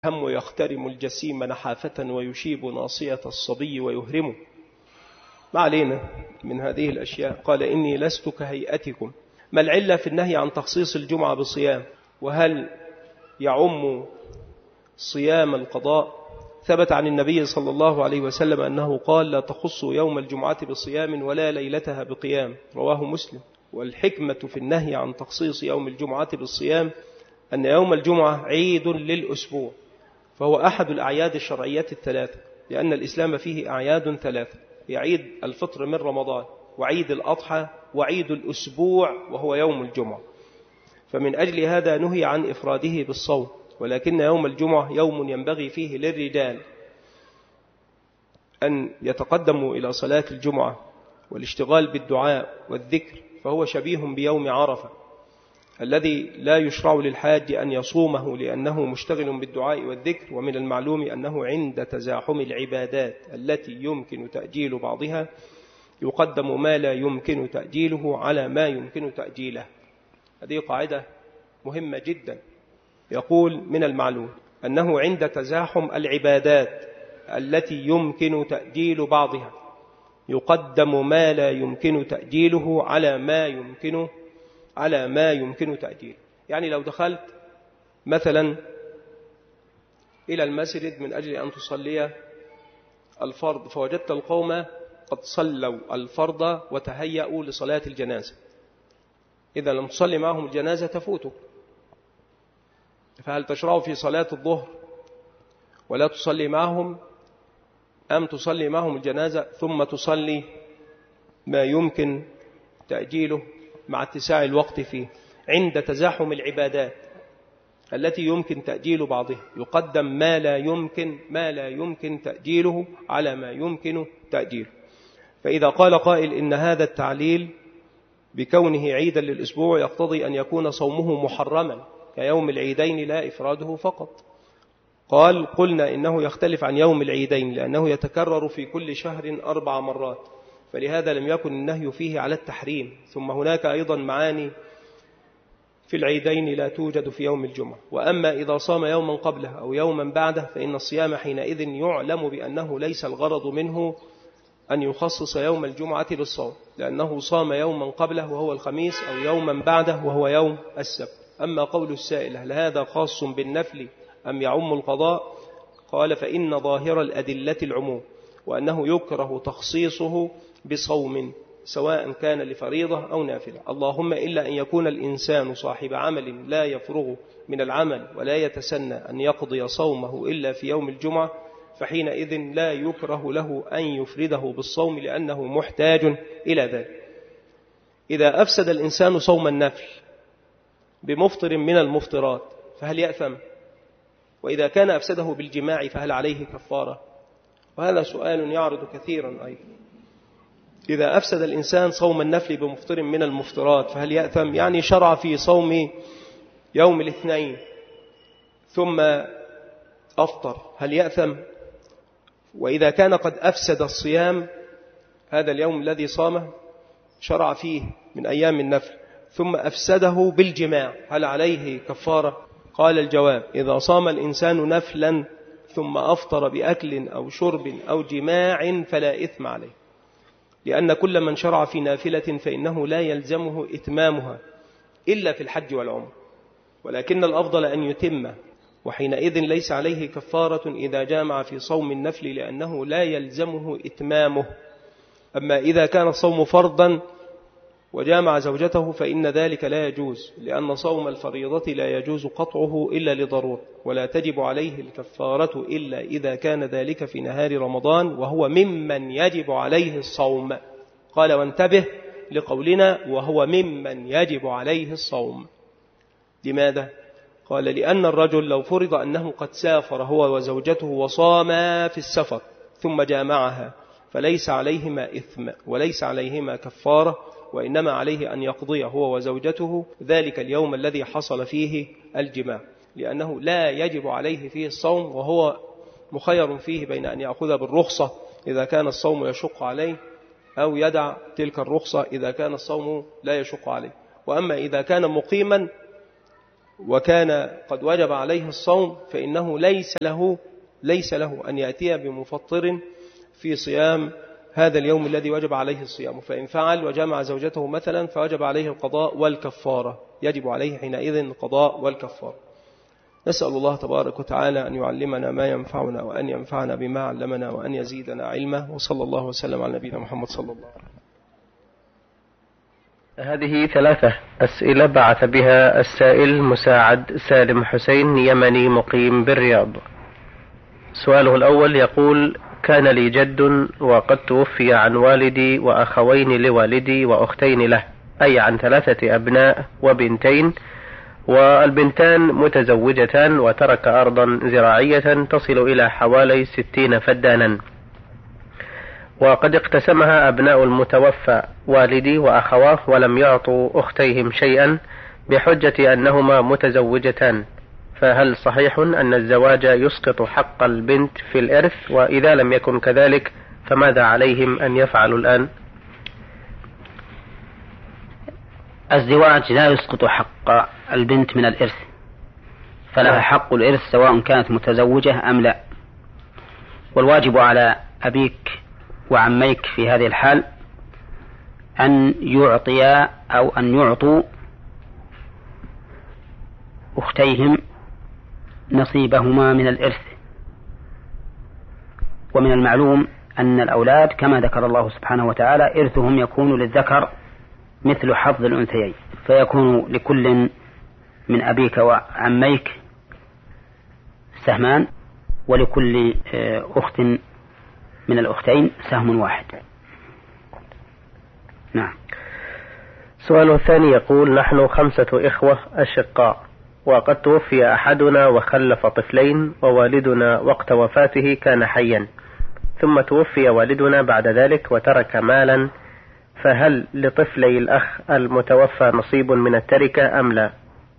هم يخترم الجسيم نحافة ويشيب ناصية الصبي ويهرمه. ما علينا من هذه الأشياء. قال إني لست كهيئتكم. ما العلة في النهي عن تخصيص الجمعة بالصيام؟ وهل يعم صيام القضاء؟ ثبت عن النبي صلى الله عليه وسلم أنه قال: لا تخصوا يوم الجمعة بصيام ولا ليلتها بقيام، رواه مسلم. والحكمة في النهي عن تخصيص يوم الجمعة بالصيام أن يوم الجمعة عيد للأسبوع، فهو أحد الأعياد الشرعية الثلاثة، لأن الإسلام فيه أعياد ثلاثة: عيد الفطر من رمضان، وعيد الأضحى، وعيد الأسبوع وهو يوم الجمعة. فمن أجل هذا نهي عن إفراده بالصوم. ولكن يوم الجمعة يوم ينبغي فيه للرجال أن يتقدموا إلى صلاة الجمعة والاشتغال بالدعاء والذكر، فهو شبيه بيوم عرفة الذي لا يشرع للحاج أن يصومه لأنه مشتغل بالدعاء والذكر. ومن المعلوم أنه عند تزاحم العبادات التي يمكن تأجيل بعضها يقدم ما لا يمكن تأجيله على ما يمكن تأجيله. هذه قاعدة مهمة جدا. يقول من المعلوم أنه عند تزاحم العبادات التي يمكن تأجيل بعضها يقدم ما لا يمكن تأجيله على ما يمكن تأجيله. يعني لو دخلت مثلا إلى المسجد من أجل أن تصلي الفرض، فوجدت القوم قد صلوا الفرض وتهيأوا لصلاة الجنازة، إذا لم تصلي معهم الجنازة تفوتك. فهل تشرع في صلاة الظهر ولا تصلي معهم، أم تصلي معهم الجنازة ثم تصلي ما يمكن تأجيله مع اتساع الوقت فيه؟ عند تزاحم العبادات التي يمكن تأجيل بعضها يقدم ما لا يمكن تأجيله على ما يمكن تأجيله. فإذا قال قائل إن هذا التعليل بكونه عيدا للأسبوع يقتضي أن يكون صومه محرما كيوم العيدين لا إفراده فقط، قلنا إنه يختلف عن يوم العيدين لأنه يتكرر في كل شهر 4 مرات، فلهذا لم يكن النهي فيه على التحريم. ثم هناك أيضا معاني في العيدين لا توجد في يوم الجمعة. وأما إذا صام يوما قبله أو يوما بعده فإن الصيام حينئذ يعلم بأنه ليس الغرض منه أن يخصص يوم الجمعة للصوم، لأنه صام يوما قبله وهو الخميس أو يوما بعده وهو يوم السبت. أما قول السائل هل هذا خاص بالنفل أم يعم القضاء؟ قال فإن ظاهر الأدلة العموم، وأنه يكره تخصيصه بصوم سواء كان لفريضة أو نافلة، اللهم إلا أن يكون الإنسان صاحب عمل لا يفرغ من العمل ولا يتسنى أن يقضي صومه إلا في يوم الجمعة، فحينئذ لا يكره له أن يفرده بالصوم لأنه محتاج إلى ذلك. إذا أفسد الإنسان صوم النفل بمفطر من المفطرات فهل يأثم؟ وإذا كان أفسده بالجماع فهل عليه كفارة؟ وهذا سؤال يعرض كثيرا أيضا. إذا أفسد الإنسان صوم النفل بمفطر من المفطرات فهل يأثم؟ يعني شرع في صوم يوم الاثنين ثم أفطر، هل يأثم؟ وإذا كان قد أفسد الصيام هذا اليوم الذي صامه شرع فيه من أيام النفل ثم أفسده بالجماع هل عليه كفارة؟ قال الجواب: إذا صام الإنسان نفلا ثم أفطر بأكل أو شرب أو جماع فلا إثم عليه، لأن كل من شرع في نافلة فإنه لا يلزمه إتمامها إلا في الحج والعمر، ولكن الأفضل أن يتم، وحينئذ ليس عليه كفارة إذا جامع في صوم النفل لأنه لا يلزمه إتمامه. أما إذا كان الصوم فرضا وجامع زوجته فإن ذلك لا يجوز، لأن صوم الفريضة لا يجوز قطعه إلا لضرورة، ولا تجب عليه الكفارة إلا إذا كان ذلك في نهار رمضان وهو ممن يجب عليه الصوم. قال: وانتبه لقولنا وهو ممن يجب عليه الصوم. لماذا؟ قال: لأن الرجل لو فرض أنه قد سافر هو وزوجته وصاما في السفر ثم جامعها فليس عليهما إثم وليس عليهما كفارة، وإنما عليه أن يقضي هو وزوجته ذلك اليوم الذي حصل فيه الجماع، لأنه لا يجب عليه فيه الصوم، وهو مخير فيه بين أن يأخذ بالرخصة إذا كان الصوم يشق عليه أو يدع تلك الرخصة إذا كان الصوم لا يشق عليه. وأما إذا كان مقيما وكان قد وجب عليه الصوم فإنه ليس له أن يأتي بمفطر في صيام هذا اليوم الذي وجب عليه الصيام. فإن فعل وجمع زوجته مثلا فوجب عليه القضاء والكفارة، يجب عليه حينئذ القضاء والكفارة. نسأل الله تبارك وتعالى أن يعلمنا ما ينفعنا وأن ينفعنا بما علمنا وأن يزيدنا علما، وصلى الله وسلم على نبينا محمد صلى الله عليه وسلم. هذه 3 أسئلة بعث بها السائل مساعد سالم حسين يمني مقيم بالرياض. سؤاله الأول يقول: كان لي جد وقد توفي عن والدي وأخوين لوالدي وأختين له، أي عن 3 أبناء وبنتين، والبنتان متزوجتان، وترك أرضا زراعية تصل إلى حوالي 60 فدانا، وقد اقتسمها أبناء المتوفى والدي وأخواه ولم يعطوا أختيهم شيئا بحجة أنهما متزوجتان، فهل صحيح أن الزواج يسقط حق البنت في الإرث؟ وإذا لم يكن كذلك فماذا عليهم أن يفعلوا الآن؟ الزواج لا يسقط حق البنت من الإرث، فلها حق الإرث سواء كانت متزوجة أم لا. والواجب على أبيك وعميك في هذه الحال أن يعطيا أو أن يعطوا أختيهم نصيبهما من الإرث. ومن المعلوم أن الأولاد كما ذكر الله سبحانه وتعالى إرثهم يكون للذكر مثل حظ الأنثيين، فيكون لكل من أبيك وعميك سهمان، ولكل أخت من الأختين سهم واحد. نعم. سؤال الثاني يقول: نحن 5 إخوة أشقاء، وقد توفي أحدنا وخلف طفلين، ووالدنا وقت وفاته كان حيا، ثم توفي والدنا بعد ذلك وترك مالا، فهل لطفلي الأخ المتوفى نصيب من التركة أم لا؟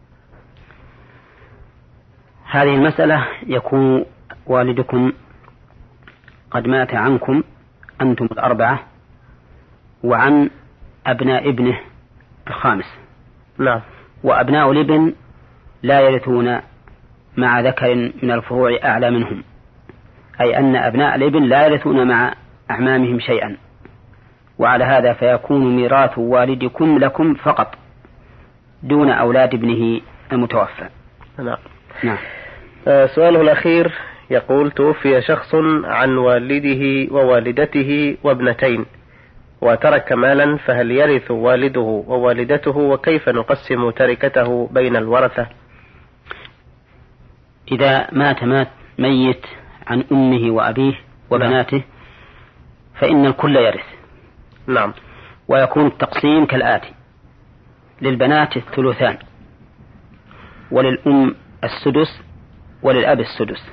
هذه المسألة يكون والدكم قد مات عنكم أنتم ال4 وعن أبناء ابنه ال5. نعم. وأبناء الابن لا يرثون مع ذكر من الفروع أعلى منهم، أي أن أبناء الابن لا يرثون مع أعمامهم شيئا، وعلى هذا فيكون ميراث والدكم لكم فقط دون أولاد ابنه المتوفى. نعم. نعم. سؤاله الأخير يقول: توفي شخص عن والده ووالدته وابنتين وترك مالا، فهل يرث والده ووالدته؟ وكيف نقسم تركته بين الورثة؟ إذا مات ميت عن أمه وأبيه وبناته فإن الكل يرث. نعم. ويكون التقسيم كالآتي: للبنات 3، وللأم 1/6، وللأب 1/6.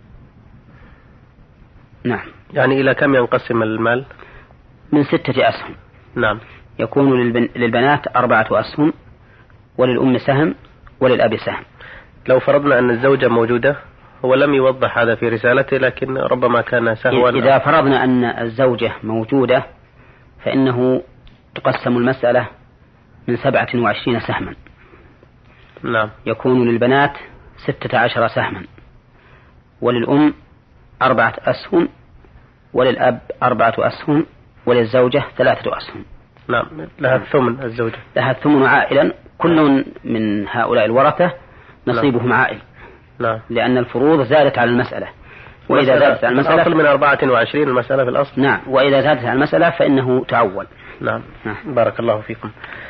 نعم. يعني إلى كم ينقسم المال؟ من 6 أسهم. نعم. يكون للبنات 4 أسهم، وللأم سهم، وللأب سهم. لو فرضنا أن الزوجة موجودة، هو لم يوضح هذا في رسالته لكن ربما كان سهوا. إذا فرضنا أن الزوجة موجودة فإنه تقسم المسألة من 27 سهما. نعم. يكون للبنات 16 سهما، وللأم 4 أسهم، وللأب 4 أسهم، وللزوجة 3 أسهم. نعم. لها الثمن، الزوجة لها الثمن عائلا، كل من هؤلاء الورثة نصيبهم عائل. نعم. لأن الفروض زادت على المسألة، وإذا زادت على المسألة أقل من 24 المسألة في الأصل. نعم. وإذا زادت على المسألة فإنه تعول. نعم. بارك الله فيكم.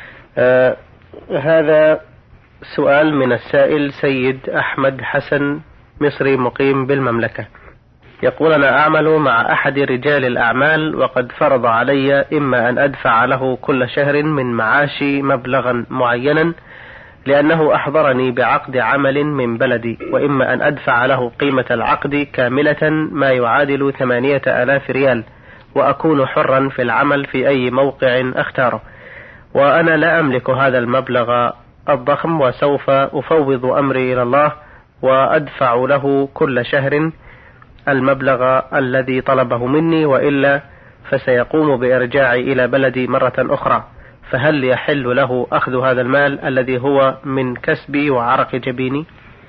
هذا سؤال من السائل سيد أحمد حسن مصري مقيم بالمملكة، يقول: أنا أعمل مع أحد رجال الأعمال، وقد فرض علي إما أن أدفع له كل شهر من معاشي مبلغا معينا لأنه أحضرني بعقد عمل من بلدي، وإما أن أدفع له قيمة العقد كاملة ما يعادل 8,000 ريال، وأكون حرا في العمل في أي موقع أختاره، وأنا لا أملك هذا المبلغ الضخم، وسوف أفوض أمري إلى الله وأدفع له كل شهر المبلغ الذي طلبه مني، وإلا فسيقوم بإرجاعي إلى بلدي مرة أخرى، فهل يحل له أخذ هذا المال الذي هو من كسبي وعرق جبيني؟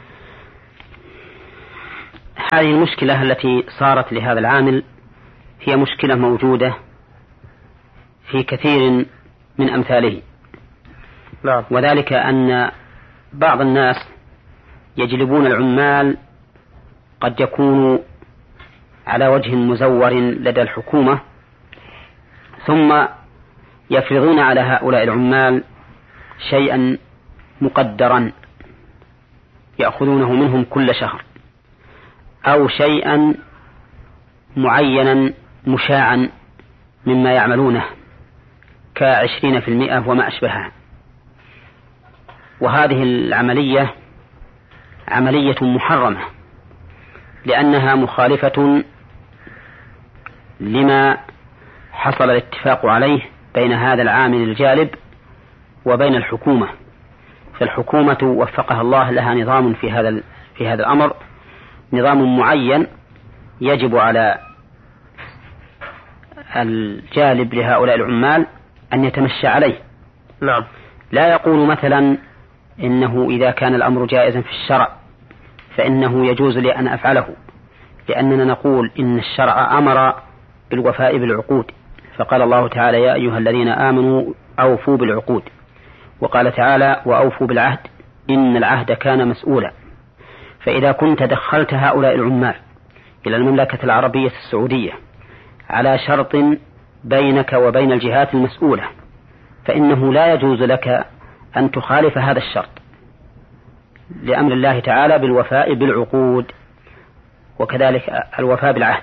هذه المشكلة التي صارت لهذا العامل هي مشكلة موجودة في كثير من أمثاله. نعم. وذلك أن بعض الناس يجلبون العمال قد يكون على وجه مزور لدى الحكومة، ثم يفرضون على هؤلاء العمال شيئا مقدرا يأخذونه منهم كل شهر، أو شيئا معينا مشاعا مما يعملونه ك20% وما أشبهها. وهذه العملية عملية محرمة، لأنها مخالفة لما حصل الاتفاق عليه بين هذا العامل الجالب وبين الحكومة. فالحكومة وفقها الله لها نظام في هذا الأمر، نظام معين يجب على الجالب لهؤلاء العمال أن يتمشى عليه. نعم. لا يقول مثلا إنه إذا كان الأمر جائزا في الشرع فإنه يجوز لي أن أفعله، لأننا نقول إن الشرع أمر بالوفاء بالعقود، فقال الله تعالى: يا أيها الذين آمنوا أوفوا بالعقود. وقال تعالى: وأوفوا بالعهد إن العهد كان مسؤولا. فإذا كنت دخلت هؤلاء العمال إلى المملكة العربية السعودية على شرط بينك وبين الجهات المسؤولة، فإنه لا يجوز لك أن تخالف هذا الشرط لأمر الله تعالى بالوفاء بالعقود، وكذلك الوفاء بالعهد.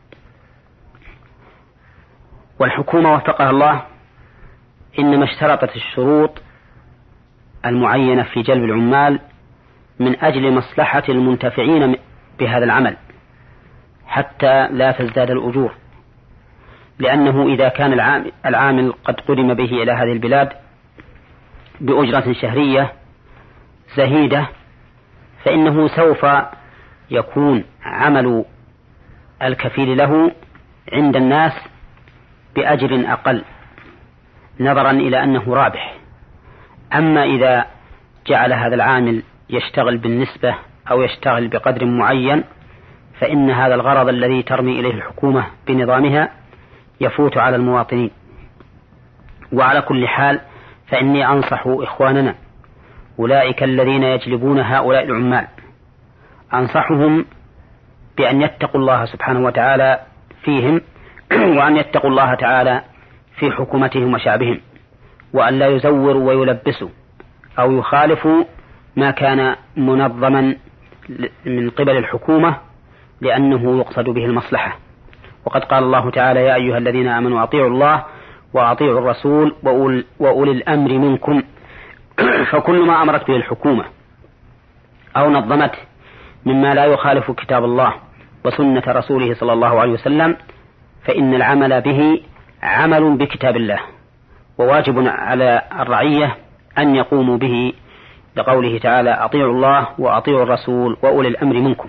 والحكومة وفقها الله إنما اشترطت الشروط المعينة في جلب العمال من أجل مصلحة المنتفعين بهذا العمل حتى لا تزداد الأجور، لأنه إذا كان العامل قد قدم به إلى هذه البلاد بأجرة شهرية زهيدة، فإنه سوف يكون عمل الكفيل له عند الناس بأجر أقل نظرا إلى أنه رابح. أما إذا جعل هذا العامل يشتغل بالنسبة أو يشتغل بقدر معين، فإن هذا الغرض الذي ترمي إليه الحكومة بنظامها يفوت على المواطنين. وعلى كل حال فإني أنصح إخواننا أولئك الذين يجلبون هؤلاء العمال، أنصحهم بأن يتقوا الله سبحانه وتعالى فيهم، وأن يتقوا الله تعالى في حكومتهم وشعبهم، وأن لا يزوروا ويلبسوا أو يخالفوا ما كان منظما من قبل الحكومة، لأنه يقصد به المصلحة. وقد قال الله تعالى: يا أيها الذين آمنوا أطيعوا الله وأطيعوا الرسول وأولي الأمر منكم. فكل ما أمرت به الحكومة أو نظمته مما لا يخالف كتاب الله وسنة رسوله صلى الله عليه وسلم فإن العمل به عمل بكتاب الله، وواجب على الرعية أن يقوموا به، لقوله تعالى: أطيعوا الله وأطيعوا الرسول وأولي الأمر منكم.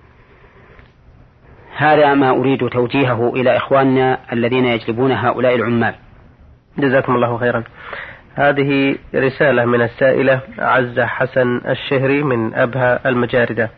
هذا ما أريد توجيهه إلى إخواننا الذين يجلبون هؤلاء العمال. جزاكم الله خيرا. هذه رسالة من السائلة عزة حسن الشهري من أبها المجاردة،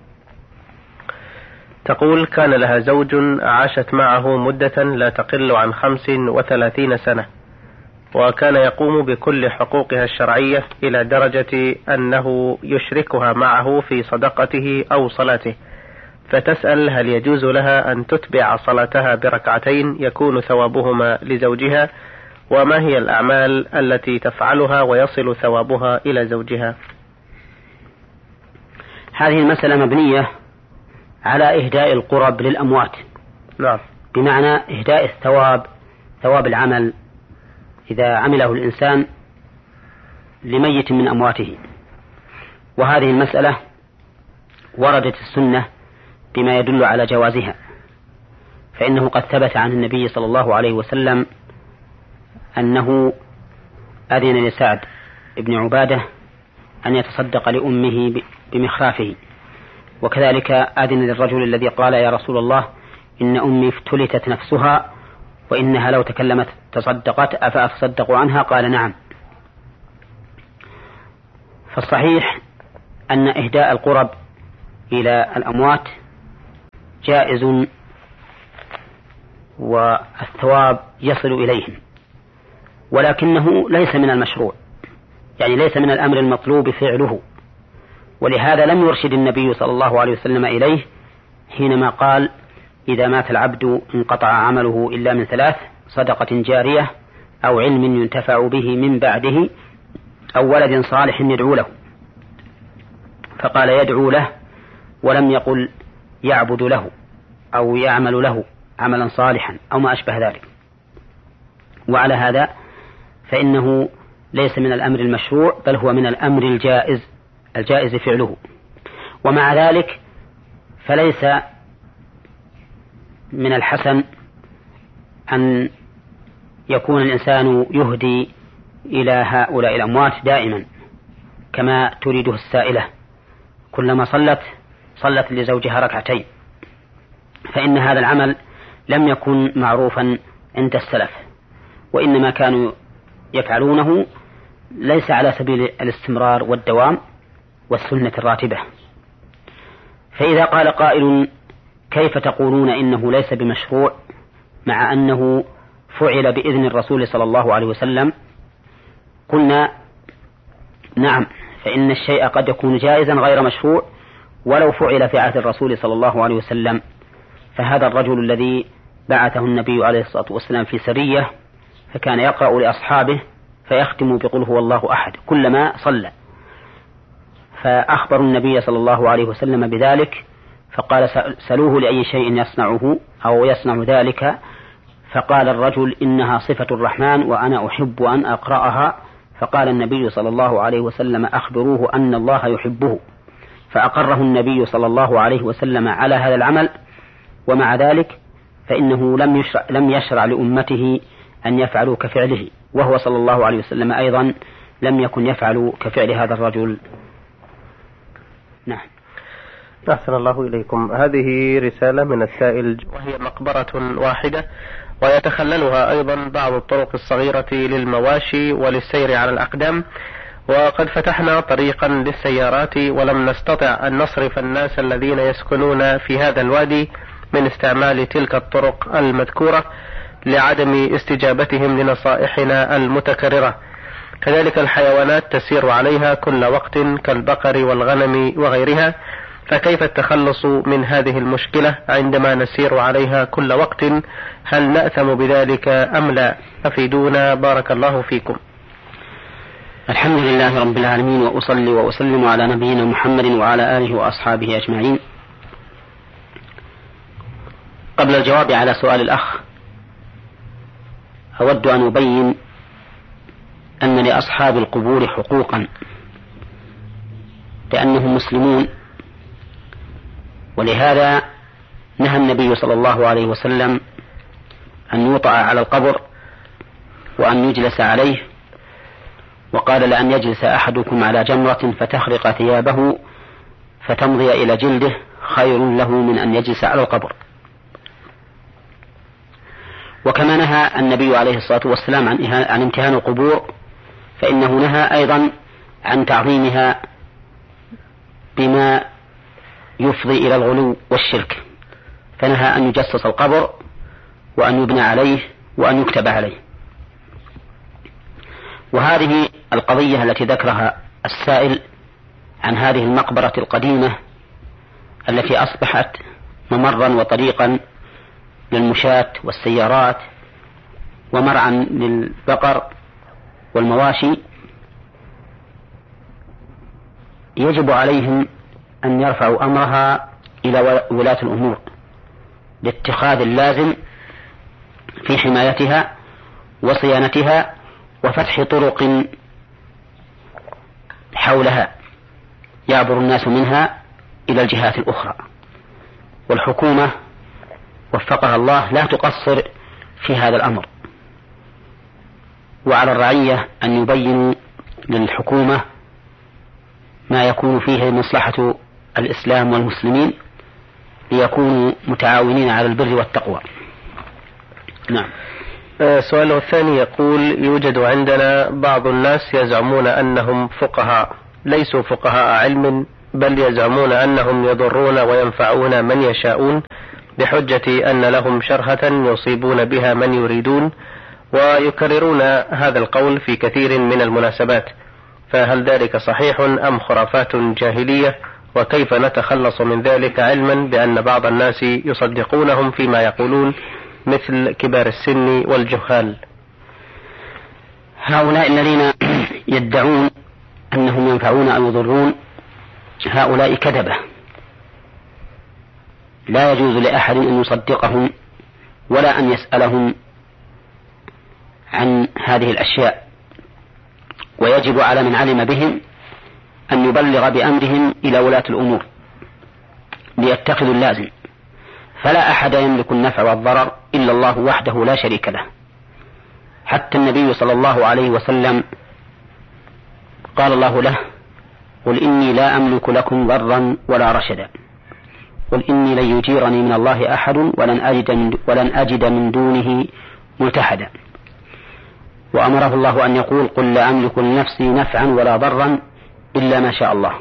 تقول: كان لها زوج عاشت معه مدة لا تقل عن 35 سنة، وكان يقوم بكل حقوقها الشرعية إلى درجة أنه يشركها معه في صدقته أو صلاته، فتسأل: هل يجوز لها أن تتبع صلاتها بركعتين يكون ثوابهما لزوجها؟ وما هي الأعمال التي تفعلها ويصل ثوابها إلى زوجها؟ هذه المسألة مبنية على إهداء القرب للأموات. نعم. بمعنى إهداء ثواب العمل إذا عمله الإنسان لميت من أمواته. وهذه المسألة وردت السنة بما يدل على جوازها، فإنه قد ثبت عن النبي صلى الله عليه وسلم أنه أذن لسعد بن عبادة أن يتصدق لأمه بمخرافه، وكذلك أذن للرجل الذي قال: يا رسول الله إن أمي افتلتت نفسها وإنها لو تكلمت تصدقت أفأتصدقوا عنها؟ قال نعم. فالصحيح أن إهداء القرب إلى الأموات جائز والثواب يصل إليهم، ولكنه ليس من المشروع، يعني ليس من الأمر المطلوب فعله، ولهذا لم يرشد النبي صلى الله عليه وسلم إليه حينما قال إذا مات العبد انقطع عمله إلا من ثلاث: صدقة جارية أو علم ينتفع به من بعده أو ولد صالح يدعو له، فقال يدعو له ولم يقل يعبد له أو يعمل له عملا صالحا أو ما أشبه ذلك. وعلى هذا فإنه ليس من الأمر المشروع، بل هو من الأمر الجائز فعله. ومع ذلك فليس من الحسن أن يكون الإنسان يهدي إلى هؤلاء الأموات دائما كما تريده السائلة، كلما صلت لزوجها ركعتين، فإن هذا العمل لم يكن معروفا عند السلف، وإنما كانوا يفعلونه ليس على سبيل الاستمرار والدوام والسنة الراتبة. فإذا قال قائل كيف تقولون إنه ليس بمشروع مع أنه فعل بإذن الرسول صلى الله عليه وسلم؟ قلنا نعم، فإن الشيء قد يكون جائزا غير مشروع ولو فعل في عهد الرسول صلى الله عليه وسلم. فهذا الرجل الذي بعثه النبي عليه الصلاة والسلام في سرية فكان يقرأ لأصحابه فيختم بقل هو الله أحد كلما صلى، فأخبروا النبي صلى الله عليه وسلم بذلك، فقال سلوه لأي شيء يصنعه أو يصنع ذلك، فقال الرجل إنها صفة الرحمن وأنا أحب أن أقرأها، فقال النبي صلى الله عليه وسلم أخبروه أن الله يحبه، فأقره النبي صلى الله عليه وسلم على هذا العمل. ومع ذلك فإنه لم يشرع لأمته أن يفعلوا كفعله، وهو صلى الله عليه وسلم أيضا لم يكن يفعل كفعل هذا الرجل. نعم. أحسن الله إليكم. هذه رسالة من السائل، وهي مقبرة واحدة ويتخللها أيضا بعض الطرق الصغيرة للمواشي وللسير على الأقدام، وقد فتحنا طريقا للسيارات ولم نستطع أن نصرف الناس الذين يسكنون في هذا الوادي من استعمال تلك الطرق المذكورة لعدم استجابتهم لنصائحنا المتكررة. كذلك الحيوانات تسير عليها كل وقت كالبقر والغنم وغيرها، فكيف التخلص من هذه المشكلة عندما نسير عليها كل وقت؟ هل نأثم بذلك أم لا؟ أفيدونا بارك الله فيكم. الحمد لله رب العالمين، وأصلي وأسلم على نبينا محمد وعلى آله وأصحابه أجمعين. قبل الجواب على سؤال الأخ أود أن أبين أن لأصحاب القبور حقوقا، لأنهم مسلمون، ولهذا نهى النبي صلى الله عليه وسلم أن يوطأ على القبر وأن يجلس عليه، وقال لأن يجلس أحدكم على جمرة فتخرق ثيابه فتمضي إلى جلده خير له من أن يجلس على القبر. وكما نهى النبي عليه الصلاة والسلام عن امتهان القبور، فإنه نهى أيضا عن تعظيمها بما يفضي إلى الغلو والشرك، فنهى أن يجسس القبر وأن يبنى عليه وأن يكتب عليه. وهذه القضية التي ذكرها السائل عن هذه المقبرة القديمة التي أصبحت ممرا وطريقا للمشاة والسيارات ومرعا للبقر والمواشي، يجب عليهم أن يرفعوا أمرها إلى ولاة الأمور لاتخاذ اللازم في حمايتها وصيانتها وفتح طرق حولها يعبر الناس منها إلى الجهات الأخرى. والحكومة وفقها الله لا تقصر في هذا الأمر، وعلى الرعية أن يبينوا للحكومة ما يكون فيه مصلحة الإسلام والمسلمين ليكونوا متعاونين على البر والتقوى. نعم. سؤاله الثاني يقول: يوجد عندنا بعض الناس يزعمون أنهم فقهاء، ليسوا فقهاء علم، بل يزعمون أنهم يضرون وينفعون من يشاءون بحجة أن لهم شرهة يصيبون بها من يريدون، ويكررون هذا القول في كثير من المناسبات، فهل ذلك صحيح أم خرافات جاهلية؟ وكيف نتخلص من ذلك علما بأن بعض الناس يصدقونهم فيما يقولون مثل كبار السن والجهال؟ هؤلاء الذين يدعون أنهم ينفعون أو يضرون هؤلاء كذبة، لا يجوز لأحد أن يصدقهم ولا أن يسألهم عن هذه الأشياء، ويجب على من علم بهم أن يبلغ بأمرهم إلى ولاة الأمور ليتخذوا اللازم، فلا أحد يملك النفع والضرر إلا الله وحده لا شريك له. حتى النبي صلى الله عليه وسلم قال الله له: قل إني لا أملك لكم ضرا ولا رشدا، قل إني لن يجيرني من الله أحد ولن أجد من دونه ملتحدا. وأمره الله أن يقول: قل لا أملك لنفسي نفعا ولا ضرا إلا ما شاء الله.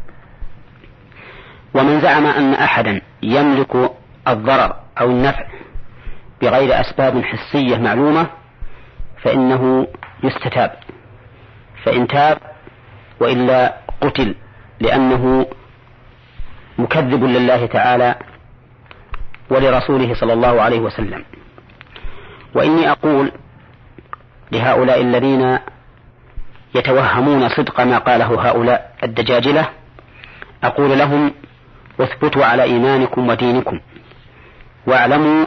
ومن زعم أن أحدا يملك الضرر أو النفع بغير أسباب حسية معلومة فإنه يستتاب، فإن تاب وإلا قتل، لأنه مكذب لله تعالى ولرسوله صلى الله عليه وسلم. وإني أقول لهؤلاء الذين يتوهمون صدق ما قاله هؤلاء الدجاجلة، أقول لهم: اثبتوا على إيمانكم ودينكم، واعلموا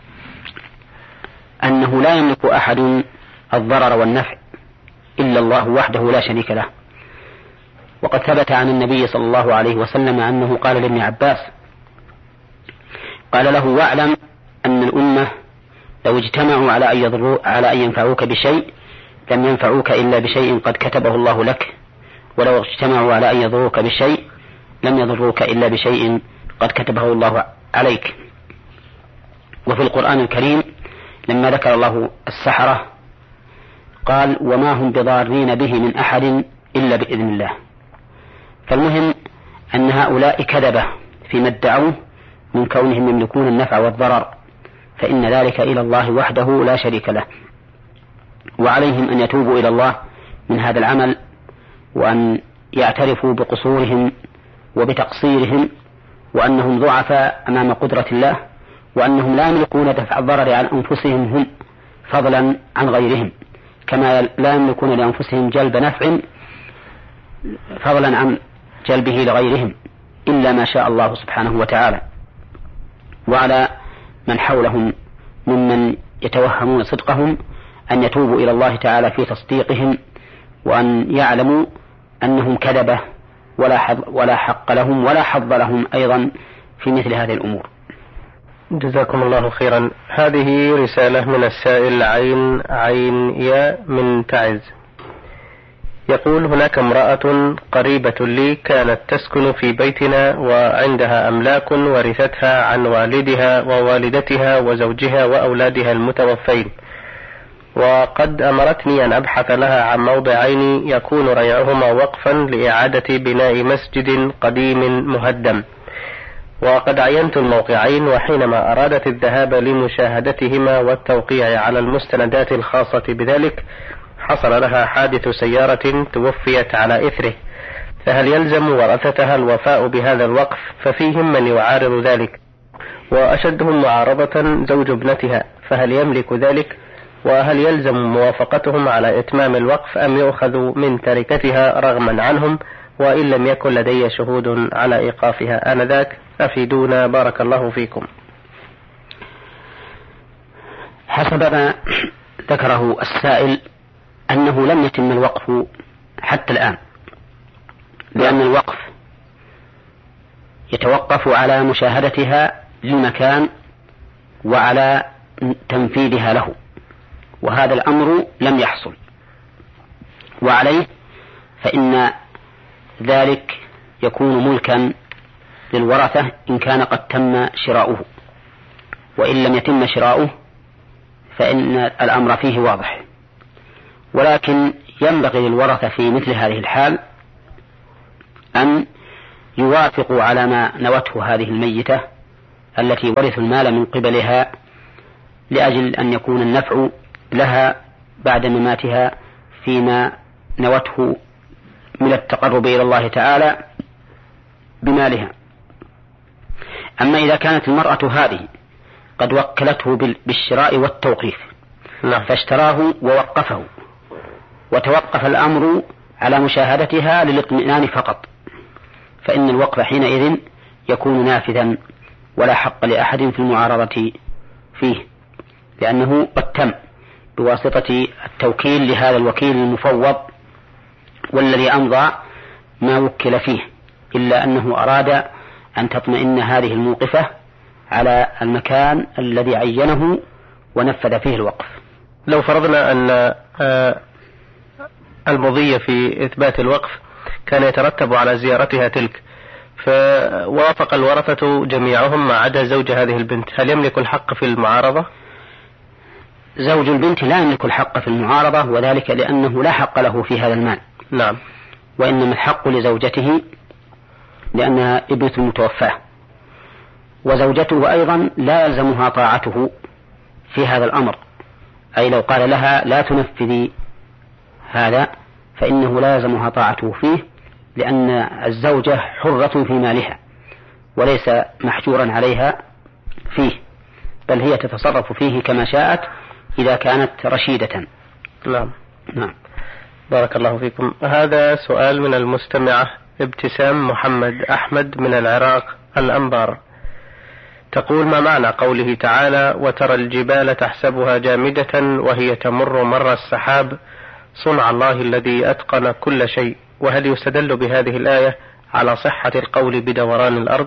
أنه لا يملك أحد الضرر والنفع إلا الله وحده لا شريك له. وقد ثبت عن النبي صلى الله عليه وسلم أنه قال لابن عباس، قال له: واعلم أن الأمة لو اجتمعوا على أن ينفعوك بشيء لم ينفعوك إلا بشيء قد كتبه الله لك، ولو اجتمعوا على أن يضروك بشيء لم يضروك إلا بشيء قد كتبه الله عليك. وفي القرآن الكريم لما ذكر الله السحرة قال: وما هم بضارين به من أحد إلا بإذن الله. فالمهم أن هؤلاء كذبة فيما ادعوه من كونهم يملكون النفع والضرر، فإن ذلك إلى الله وحده لا شريك له، وعليهم أن يتوبوا إلى الله من هذا العمل، وأن يعترفوا بقصورهم وبتقصيرهم، وأنهم ضعفاء أمام قدرة الله، وأنهم لا يملكون دفع الضرر عن أنفسهم هم فضلا عن غيرهم، كما لا يملكون لأنفسهم جلب نفع فضلا عن جلبه لغيرهم إلا ما شاء الله سبحانه وتعالى. وعلى من حولهم ممن يتوهمون صدقهم أن يتوبوا إلى الله تعالى في تصديقهم، وأن يعلموا أنهم كذبة ولا حق لهم ولا حظ لهم أيضا في مثل هذه الأمور. جزاكم الله خيرا. هذه رسالة من السائل عين يا من تعز، يقول: هناك امرأة قريبة لي كانت تسكن في بيتنا وعندها أملاك ورثتها عن والدها ووالدتها وزوجها وأولادها المتوفين، وقد أمرتني أن أبحث لها عن موضعين يكون ريعهما وقفا لإعادة بناء مسجد قديم مهدم، وقد عينت الموقعين، وحينما أرادت الذهاب لمشاهدتهما والتوقيع على المستندات الخاصة بذلك حصل لها حادث سيارة توفيت على إثره، فهل يلزم ورثتها الوفاء بهذا الوقف؟ ففيهم من يعارض ذلك، وأشدهم معارضة زوج ابنتها، فهل يملك ذلك؟ وهل يلزم موافقتهم على إتمام الوقف أم يؤخذ من تركتها رغما عنهم وإن لم يكن لدي شهود على إيقافها آنذاك؟ أفيدونا بارك الله فيكم. حسب ما ذكره السائل أنه لم يتم الوقف حتى الآن، لأن الوقف يتوقف على مشاهدتها للمكان وعلى تنفيذها له، وهذا الأمر لم يحصل، وعليه فإن ذلك يكون ملكا للورثة إن كان قد تم شراؤه، وإن لم يتم شراؤه فإن الأمر فيه واضح. ولكن ينبغي للورثة في مثل هذه الحال أن يوافقوا على ما نوته هذه الميتة التي ورثوا المال من قبلها، لأجل أن يكون النفع لها بعد مماتها فيما نوته من التقرب إلى الله تعالى بمالها. أما إذا كانت المرأة هذه قد وكلته بالشراء والتوقيف فاشتراه ووقفه، وتوقف الأمر على مشاهدتها للاطمئنان فقط، فإن الوقف حينئذ يكون نافذا ولا حق لأحد في المعارضة فيه، لأنه قد تم بواسطة التوكيل لهذا الوكيل المفوض والذي أمضى ما وكل فيه، إلا أنه أراد أن تطمئن هذه الموقفة على المكان الذي عينه ونفذ فيه الوقف. لو فرضنا أن المضي في إثبات الوقف كان يترتب على زيارتها تلك، فوافق الورثة جميعهم ما عدا زوج هذه البنت، هل يملك الحق في المعارضة؟ زوج البنت لا يملك الحق في المعارضة، وذلك لأنه لا حق له في هذا المال. نعم. وإنما الحق لزوجته لأنها ابنة المتوفاة، وزوجته أيضا لا يلزمها طاعته في هذا الأمر، أي لو قال لها لا تنفذي هذا فإنه لا يلزمها طاعته فيه، لأن الزوجة حرة في مالها وليس محجورا عليها فيه، بل هي تتصرف فيه كما شاءت إذا كانت رشيدة. نعم. نعم. بارك الله فيكم. هذا سؤال من المستمعة ابتسام محمد أحمد من العراق الأنبار، تقول: ما معنى قوله تعالى: وترى الجبال تحسبها جامدة وهي تمر مر السحاب صنع الله الذي أتقن كل شيء؟ وهل يستدل بهذه الآية على صحة القول بدوران الأرض؟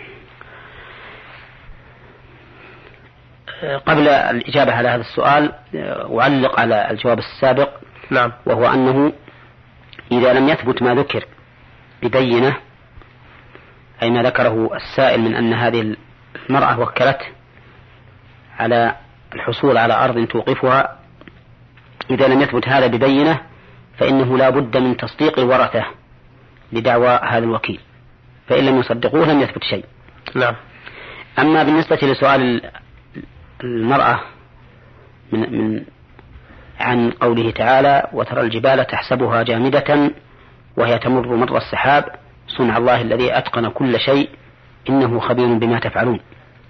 قبل الإجابة على هذا السؤال أعلق على الجواب السابق. نعم. وهو أنه إذا لم يثبت ما ذكر ببينة، أي ما ذكره السائل من أن هذه المرأة وكلت على الحصول على أرض توقفها، إذا لم يثبت هذا ببينة فإنه لا بد من تصديق الورثة لدعوى هذا الوكيل، فإن لم يصدقوه لم يثبت شيء. نعم. أما بالنسبة لسؤال المرأة من عن قوله تعالى: وترى الجبال تحسبها جامدة وهي تمر مر السحاب صنع الله الذي أتقن كل شيء إنه خبير بما تفعلون،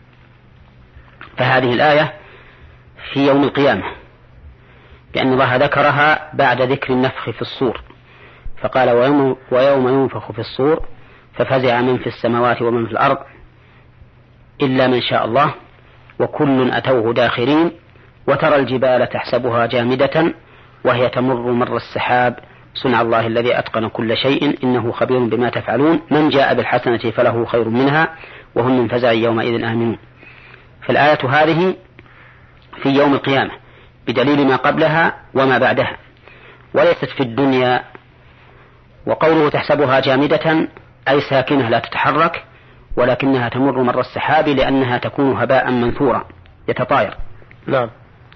فهذه الآية في يوم القيامة، لأن الله ذكرها بعد ذكر النفخ في الصور، فقال: ويوم ينفخ في الصور ففزع من في السماوات ومن في الأرض إلا من شاء الله وكل أتوه داخرين وترى الجبال تحسبها جامدة وهي تمر مر السحاب صنع الله الذي أتقن كل شيء إنه خبير بما تفعلون من جاء بالحسنة فله خير منها وهم من فزع يومئذ آمنون. فالآية هذه في يوم القيامة بدليل ما قبلها وما بعدها، وليست في الدنيا. وقوله تحسبها جامدة أي ساكنة لا تتحرك، ولكنها تمر مر السحاب لأنها تكون هباء منثورا يتطاير. نعم.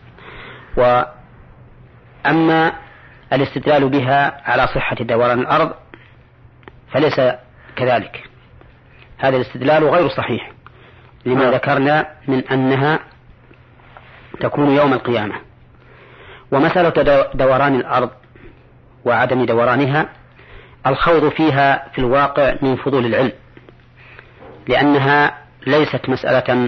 وأما الاستدلال بها على صحة دوران الأرض فليس كذلك، هذا الاستدلال غير صحيح لما ذكرنا من أنها تكون يوم القيامة. ومسألة دوران الأرض وعدم دورانها الخوض فيها في الواقع من فضول العلم، لأنها ليست مسألة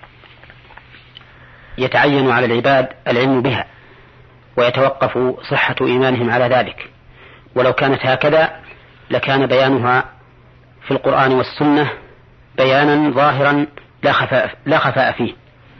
يتعين على العباد العلم بها ويتوقف صحة إيمانهم على ذلك، ولو كانت هكذا لكان بيانها في القرآن والسنة بيانا ظاهرا لا خفاء فيه.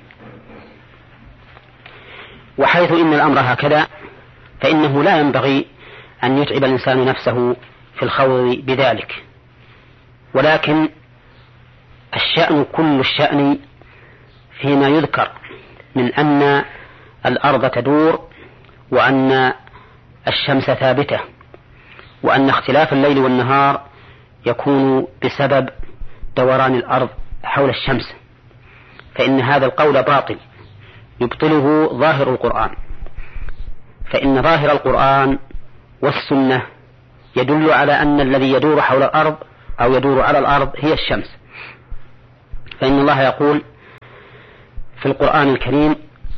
وحيث إن الأمر هكذا فإنه لا ينبغي أن يتعب الإنسان نفسه في الخوض بذلك، ولكن الشأن كل الشأن فيما يذكر من أن الأرض تدور وأن الشمس ثابتة وأن اختلاف الليل والنهار يكون بسبب دوران الأرض حول الشمس، فإن هذا القول باطل، يبطله ظاهر القرآن، فإن ظاهر القرآن والسنة يدل على أن الذي يدور حول الأرض أو يدور على الأرض هي الشمس. فإن الله يقول في القرآن الكريم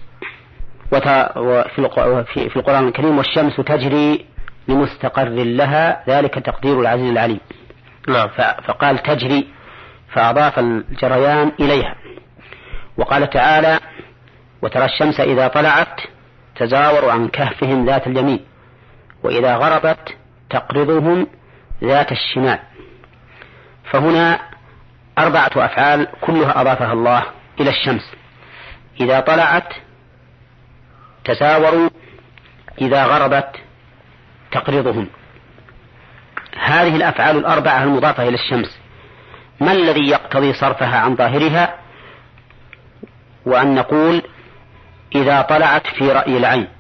في القرآن الكريم والشمس تجري لمستقر لها ذلك تقدير العزيز العليم. فقال تجري فأضاف الجريان إليها. وقال تعالى وترى الشمس إذا طلعت تزاور عن كهفهم ذات اليمين وإذا غربت تقرضهم ذات الشمال. فهنا 4 أفعال كلها أضافها الله إلى الشمس: إذا طلعت تزاوروا، إذا غربت تقرضهم. هذه الأفعال 4 المضافة إلى الشمس ما الذي يقتضي صرفها عن ظاهرها وأن نقول إذا طلعت في رأي العين